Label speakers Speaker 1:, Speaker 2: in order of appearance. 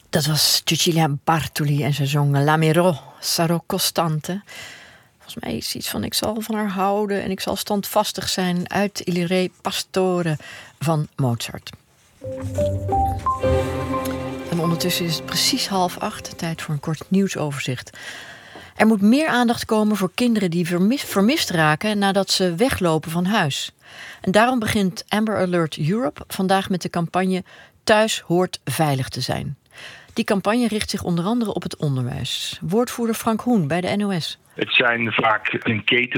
Speaker 1: Dat was Cecilia Bartoli en ze zong L'Amerò, Sarò Costante. Volgens mij is iets van ik zal van haar houden en ik zal standvastig zijn uit Il Re Pastore van Mozart. En ondertussen is het precies 7:30, tijd voor een kort nieuwsoverzicht. Er moet meer aandacht komen voor kinderen die vermist raken nadat ze weglopen van huis. En daarom begint Amber Alert Europe vandaag met de campagne Thuis hoort veilig te zijn. Die campagne richt zich onder andere op het onderwijs. Woordvoerder Frank Hoen bij de NOS.
Speaker 2: Het zijn vaak een keten